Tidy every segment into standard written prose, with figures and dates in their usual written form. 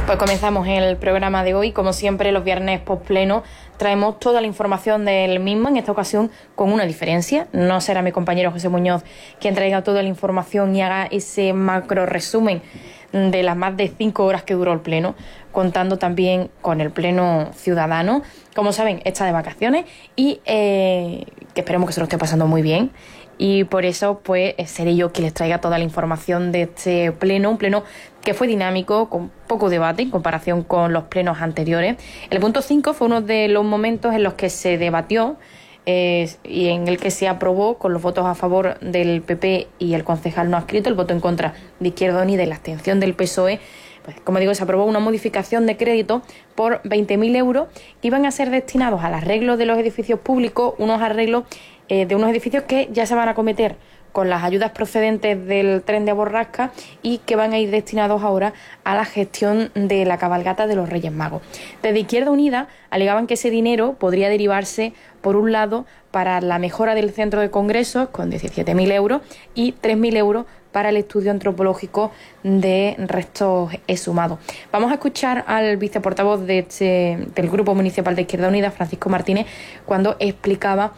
Pues comenzamos el programa de hoy. Como siempre, los viernes postpleno traemos toda la información del mismo, en esta ocasión con una diferencia. No será mi compañero José Muñoz quien traiga toda la información y haga ese macro resumen de las más de 5 horas que duró el pleno, contando también con el pleno ciudadano. Como saben, está de vacaciones y que esperemos que se lo esté pasando muy bien. Y por eso pues seré yo quien les traiga toda la información de este pleno, un pleno que fue dinámico, con poco debate en comparación con los plenos anteriores. El punto 5 fue uno de los momentos en los que se debatió y en el que se aprobó con los votos a favor del PP y el concejal no adscrito, el voto en contra de Izquierda Unida y la abstención del PSOE. Pues, como digo, se aprobó una modificación de crédito por 20.000 euros que iban a ser destinados al arreglo de los edificios públicos, unos arreglos de unos edificios que ya se van a acometer con las ayudas procedentes del tren de Borrasca y que van a ir destinados ahora a la gestión de la cabalgata de los Reyes Magos. Desde Izquierda Unida alegaban que ese dinero podría derivarse, por un lado, para la mejora del centro de congresos, con 17.000 euros, y 3.000 euros para el estudio antropológico de restos exhumados. Vamos a escuchar al viceportavoz del Grupo Municipal de Izquierda Unida, Francisco Martínez, cuando explicaba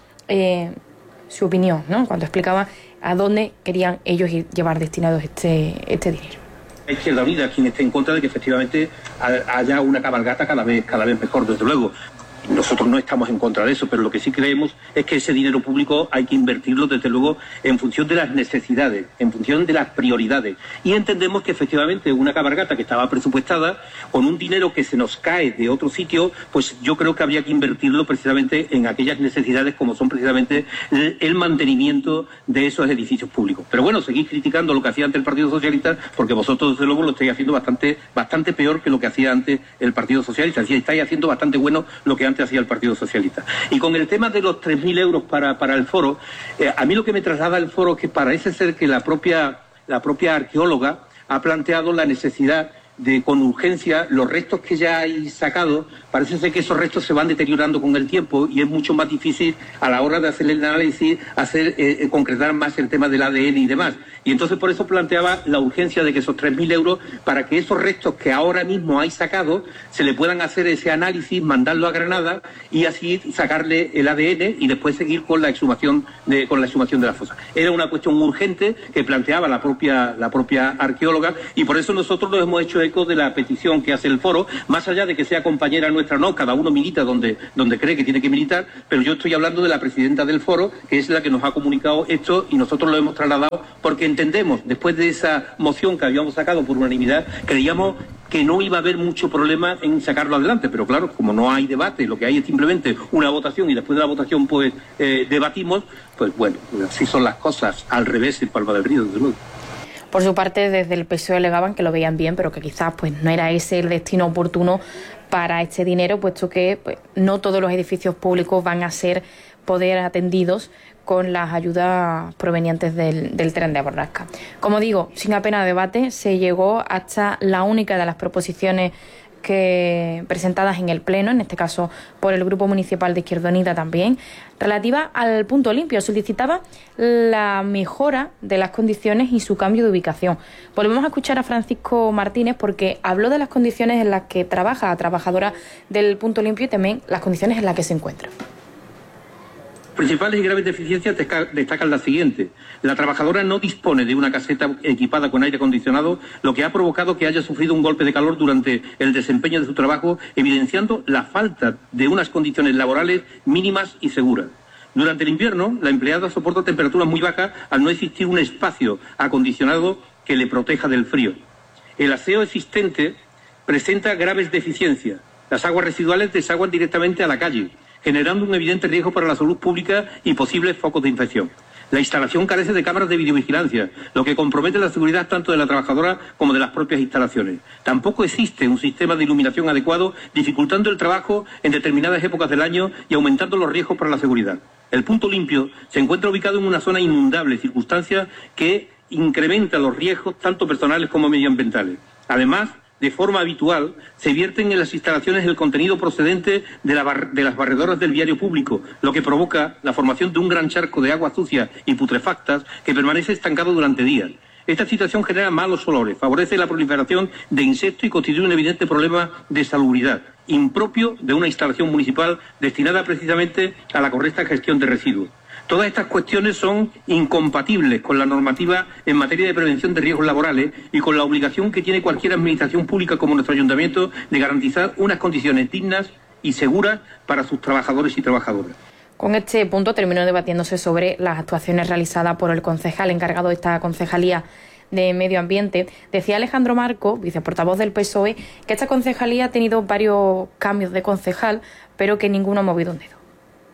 su opinión, ¿no? Cuando explicaba a dónde querían ellos llevar destinados este dinero. Izquierda Unida quien esté en contra de que efectivamente haya una cabalgata cada vez mejor, desde luego. Nosotros no estamos en contra de eso, pero lo que sí creemos es que ese dinero público hay que invertirlo, desde luego, en función de las necesidades, en función de las prioridades. Y entendemos que efectivamente una cabalgata que estaba presupuestada, con un dinero que se nos cae de otro sitio, pues yo creo que habría que invertirlo precisamente en aquellas necesidades como son precisamente el mantenimiento de esos edificios públicos. Pero bueno, seguís criticando lo que hacía antes el Partido Socialista, porque vosotros, desde luego, lo estáis haciendo bastante peor que lo que hacía antes el Partido Socialista. Así estáis haciendo bastante bueno lo que antes hacía el Partido Socialista. Y con el tema de los 3.000 euros para el foro, a mí lo que me traslada el foro es que parece ser que la propia arqueóloga ha planteado la necesidad de, con urgencia, los restos que ya hay sacados, parece ser que esos restos se van deteriorando con el tiempo y es mucho más difícil a la hora de hacer el análisis, concretar más el tema del ADN y demás. Y entonces por eso planteaba la urgencia de que esos 3.000 euros, para que esos restos que ahora mismo hay sacados, se le puedan hacer ese análisis, mandarlo a Granada y así sacarle el ADN y después seguir con la exhumación de la fosa. Era una cuestión urgente que planteaba la propia arqueóloga y por eso nosotros nos hemos hecho eco de la petición que hace el foro, más allá de que sea compañera nuestra, no, cada uno milita donde cree que tiene que militar, pero yo estoy hablando de la presidenta del foro, que es la que nos ha comunicado esto y nosotros lo hemos trasladado porque entendemos, después de esa moción que habíamos sacado por unanimidad, creíamos que no iba a haber mucho problema en sacarlo adelante, pero claro, como no hay debate, lo que hay es simplemente una votación y después de la votación pues debatimos, pues bueno, así son las cosas, al revés en Palma del Río, desde luego. Por su parte, desde el PSOE alegaban que lo veían bien, pero que quizás pues no era ese el destino oportuno para este dinero, puesto que pues, no todos los edificios públicos van a poder atendidos con las ayudas provenientes del tren de Borrasca. Como digo, sin apenas debate, se llegó hasta la única de las proposiciones presentadas en el Pleno, en este caso por el Grupo Municipal de Izquierda Unida también, relativa al punto limpio. Solicitaba la mejora de las condiciones y su cambio de ubicación. Volvemos a escuchar a Francisco Martínez porque habló de las condiciones en las que trabaja la trabajadora del punto limpio y también las condiciones en las que se encuentra. Principales y graves deficiencias destacan las siguientes. La trabajadora no dispone de una caseta equipada con aire acondicionado, lo que ha provocado que haya sufrido un golpe de calor durante el desempeño de su trabajo, evidenciando la falta de unas condiciones laborales mínimas y seguras. Durante el invierno, la empleada soporta temperaturas muy bajas al no existir un espacio acondicionado que le proteja del frío. El aseo existente presenta graves deficiencias. Las aguas residuales desaguan directamente a la calle, generando un evidente riesgo para la salud pública y posibles focos de infección. La instalación carece de cámaras de videovigilancia, lo que compromete la seguridad tanto de la trabajadora como de las propias instalaciones. Tampoco existe un sistema de iluminación adecuado, dificultando el trabajo en determinadas épocas del año y aumentando los riesgos para la seguridad. El punto limpio se encuentra ubicado en una zona inundable, circunstancia que incrementa los riesgos tanto personales como medioambientales. Además, de forma habitual, se vierten en las instalaciones el contenido procedente de las barredoras del viario público, lo que provoca la formación de un gran charco de aguas sucias y putrefactas que permanece estancado durante días. Esta situación genera malos olores, favorece la proliferación de insectos y constituye un evidente problema de salubridad, impropio de una instalación municipal destinada precisamente a la correcta gestión de residuos. Todas estas cuestiones son incompatibles con la normativa en materia de prevención de riesgos laborales y con la obligación que tiene cualquier administración pública como nuestro ayuntamiento de garantizar unas condiciones dignas y seguras para sus trabajadores y trabajadoras. Con este punto terminó debatiéndose sobre las actuaciones realizadas por el concejal encargado de esta concejalía de Medio Ambiente. Decía Alejandro Marco, viceportavoz del PSOE, que esta concejalía ha tenido varios cambios de concejal, pero que ninguno ha movido un dedo.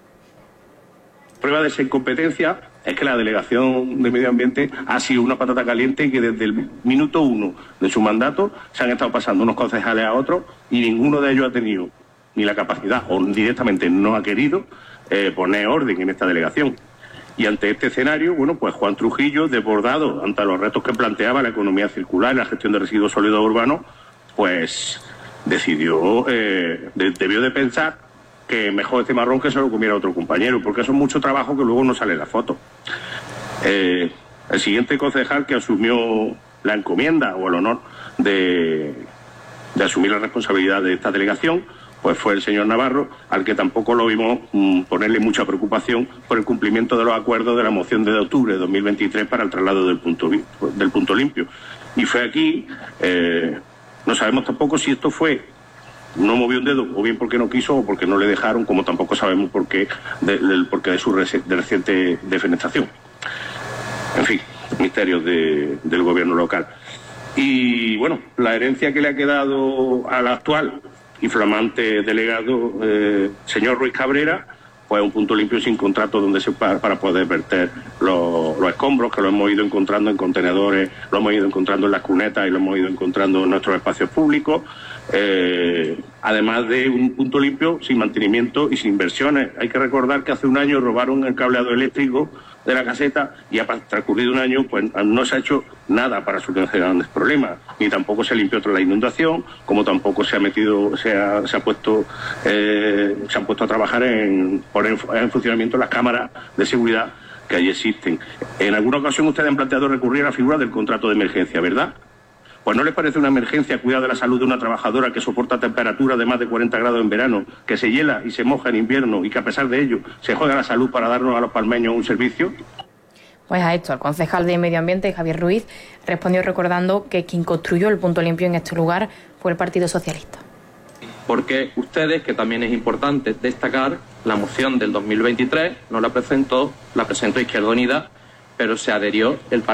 Prueba de esa incompetencia es que la delegación de Medio Ambiente ha sido una patata caliente y que desde el minuto 1 de su mandato se han estado pasando unos concejales a otros y ninguno de ellos ha tenido ni la capacidad o directamente no ha querido poner orden en esta delegación. Y ante este escenario, bueno, pues Juan Trujillo, desbordado ante los retos que planteaba la economía circular y la gestión de residuos sólidos urbanos, pues decidió, debió de pensar que mejor este marrón que se lo comiera otro compañero, porque eso es mucho trabajo que luego no sale en la foto. El siguiente concejal que asumió la encomienda o el honor de asumir la responsabilidad de esta delegación, pues fue el señor Navarro, al que tampoco lo vimos ponerle mucha preocupación por el cumplimiento de los acuerdos de la moción de octubre de 2023 para el traslado del punto limpio. Y fue aquí, no sabemos tampoco si esto fue, no movió un dedo, o bien porque no quiso o porque no le dejaron, como tampoco sabemos por qué de su reciente defenestración. En fin, misterios del gobierno local. Y bueno, la herencia que le ha quedado al actual y flamante delegado, señor Ruiz Cabrera, pues un punto limpio sin contrato para poder verter los escombros, que lo hemos ido encontrando en contenedores, lo hemos ido encontrando en las cunetas y lo hemos ido encontrando en nuestros espacios públicos, además de un punto limpio sin mantenimiento y sin inversiones. Hay que recordar que hace un año robaron el cableado eléctrico de la caseta y ha transcurrido un año, pues no se ha hecho nada para solucionar el problema, ni tampoco se limpió la inundación, como tampoco se han puesto a trabajar en poner en funcionamiento las cámaras de seguridad que allí existen. En alguna ocasión ustedes han planteado recurrir a la figura del contrato de emergencia, ¿verdad? Pues ¿no les parece una emergencia cuidar de la salud de una trabajadora que soporta temperaturas de más de 40 grados en verano, que se hiela y se moja en invierno y que a pesar de ello se juega la salud para darnos a los palmeños un servicio? Pues a esto, el concejal de Medio Ambiente, Javier Ruiz, respondió recordando que quien construyó el punto limpio en este lugar fue el Partido Socialista. Porque ustedes, que también es importante destacar, la moción del 2023 no la presentó Izquierda Unida, pero se adherió el Partido